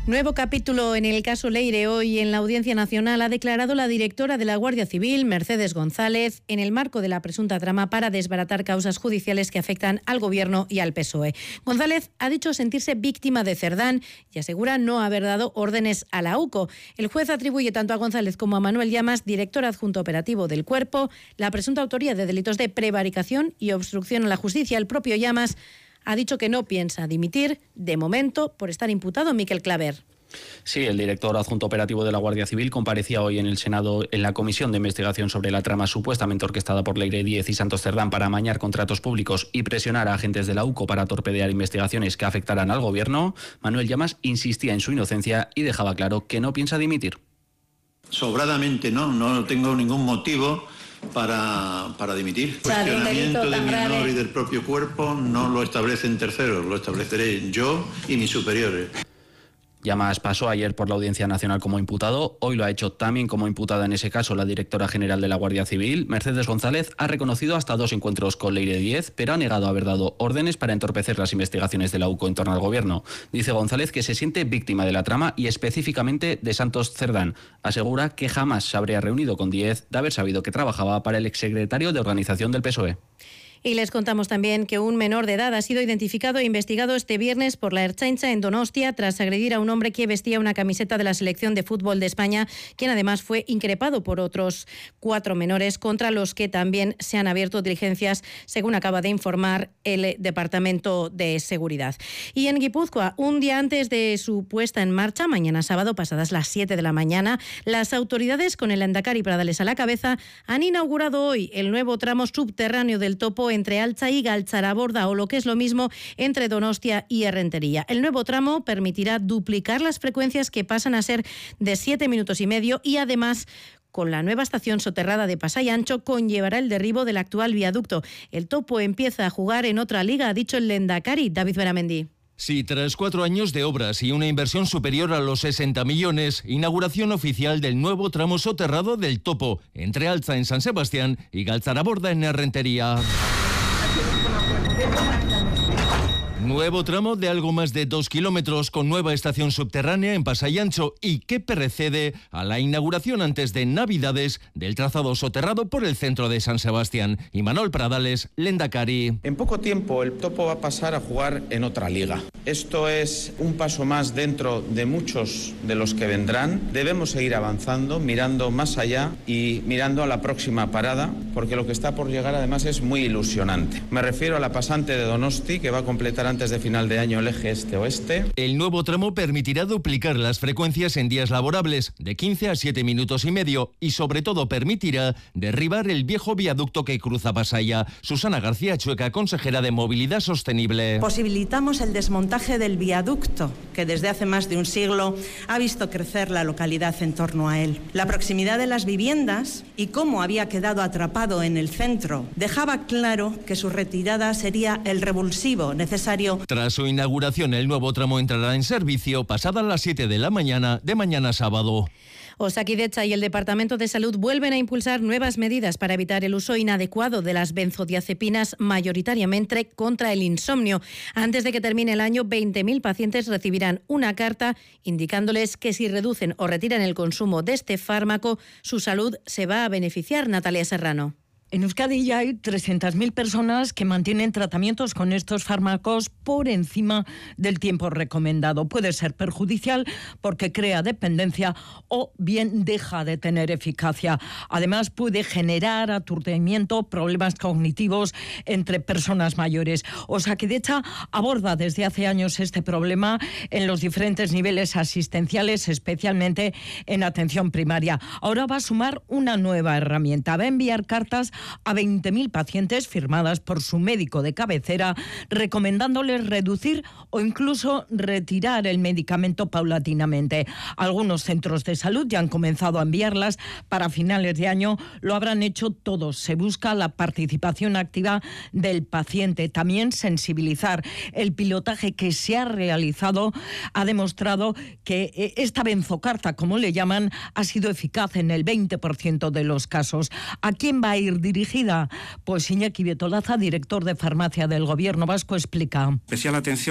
Nuevo capítulo en el caso Leire. Hoy en la Audiencia Nacional ha declarado la directora de la Guardia Civil, Mercedes González, en el marco de la presunta trama para desbaratar causas judiciales que afectan al Gobierno y al PSOE. González ha dicho sentirse víctima de Cerdán y asegura no haber dado órdenes a la UCO. El juez atribuye tanto a González como a Manuel Llamas, director adjunto operativo del Cuerpo, la presunta autoría de delitos de prevaricación y obstrucción a la justicia. El propio Llamas ha dicho que no piensa dimitir, de momento, por estar imputado. Miquel Claver. Sí, el director adjunto operativo de la Guardia Civil comparecía hoy en el Senado en la comisión de investigación sobre la trama supuestamente orquestada por Leire Díez y Santos Cerdán para amañar contratos públicos y presionar a agentes de la UCO para torpedear investigaciones que afectaran al Gobierno. Manuel Llamas insistía en su inocencia y dejaba claro que no piensa dimitir. Sobradamente no tengo ningún motivo para dimitir. El cuestionamiento de mi honor y del propio cuerpo no lo establecen terceros, lo estableceré yo y mis superiores. Llamas pasó ayer por la Audiencia Nacional como imputado, hoy lo ha hecho también como imputada en ese caso la directora general de la Guardia Civil. Mercedes González ha reconocido hasta 2 encuentros con Leire Díez, pero ha negado haber dado órdenes para entorpecer las investigaciones de la UCO en torno al Gobierno. Dice González que se siente víctima de la trama y específicamente de Santos Cerdán. Asegura que jamás se habría reunido con Díez de haber sabido que trabajaba para el exsecretario de Organización del PSOE. Y les contamos también que un menor de edad ha sido identificado e investigado este viernes por la Ertzaintza en Donostia tras agredir a un hombre que vestía una camiseta de la selección de fútbol de España, quien además fue increpado por otros 4 menores contra los que también se han abierto diligencias, según acaba de informar el Departamento de Seguridad. Y en Guipúzcoa, un día antes de su puesta en marcha, mañana sábado, pasadas las 7 de la mañana, las autoridades, con el Lehendakari Pradales a la cabeza, han inaugurado hoy el nuevo tramo subterráneo del Topo entre Altza y Galtzaraborda, o lo que es lo mismo, entre Donostia y Errentería. El nuevo tramo permitirá duplicar las frecuencias, que pasan a ser de 7 minutos y medio, y además, con la nueva estación soterrada de Pasai Ancho, conllevará el derribo del actual viaducto. El Topo empieza a jugar en otra liga, ha dicho el Lehendakari, David Beramendi. Sí, tras 4 años de obras y una inversión superior a los 60 millones, inauguración oficial del nuevo tramo soterrado del Topo, entre Altza en San Sebastián y Galtzaraborda en Errentería. Nuevo tramo de algo más de 2 kilómetros con nueva estación subterránea en Pasai Ancho y que precede a la inauguración antes de Navidades del trazado soterrado por el centro de San Sebastián. Imanol Pradales, Lehendakari. En poco tiempo el Topo va a pasar a jugar en otra liga. Esto es un paso más dentro de muchos de los que vendrán. Debemos seguir avanzando, mirando más allá y mirando a la próxima parada, porque lo que está por llegar además es muy ilusionante. Me refiero a la pasante de Donosti, que va a completar antes de final de año el eje este-oeste. El nuevo tramo permitirá duplicar las frecuencias en días laborables, de 15 a 7 minutos y medio, y sobre todo permitirá derribar el viejo viaducto que cruza Pasaia. Susana García Chueca, consejera de Movilidad Sostenible. Posibilitamos el desmontaje del viaducto, que desde hace más de un siglo ha visto crecer la localidad en torno a él. La proximidad de las viviendas y cómo había quedado atrapado en el centro dejaba claro que su retirada sería el revulsivo necesario. Tras su inauguración, el nuevo tramo entrará en servicio pasadas las 7 de la mañana de mañana sábado. Osakidetza y el Departamento de Salud vuelven a impulsar nuevas medidas para evitar el uso inadecuado de las benzodiazepinas, mayoritariamente contra el insomnio. Antes de que termine el año, 20.000 pacientes recibirán una carta indicándoles que si reducen o retiran el consumo de este fármaco, su salud se va a beneficiar. Natalia Serrano. En Euskadi ya hay 300.000 personas que mantienen tratamientos con estos fármacos por encima del tiempo recomendado. Puede ser perjudicial porque crea dependencia o bien deja de tener eficacia. Además, puede generar aturdimiento, problemas cognitivos entre personas mayores. Osakidetza aborda desde hace años este problema en los diferentes niveles asistenciales, especialmente en atención primaria. Ahora va a sumar una nueva herramienta. Va a enviar cartas a 20.000 pacientes firmadas por su médico de cabecera, recomendándoles reducir o incluso retirar el medicamento paulatinamente. Algunos centros de salud ya han comenzado a enviarlas. Para finales de año lo habrán hecho todos. Se busca la participación activa del paciente. También sensibilizar. El pilotaje que se ha realizado ha demostrado que esta benzocarta, como le llaman, ha sido eficaz en el 20% de los casos. ¿A quién va a ir dirigida? Pues Iñaki Betolaza, director de farmacia del Gobierno vasco, explica. Especial atención